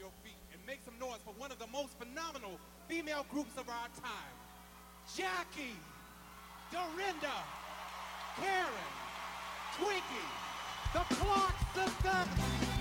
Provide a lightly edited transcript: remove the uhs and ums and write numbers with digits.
your feet and make some noise for one of the most phenomenal female groups of our time. Jackie, Dorinda, Karen, Twinkie, the Clark Sisters.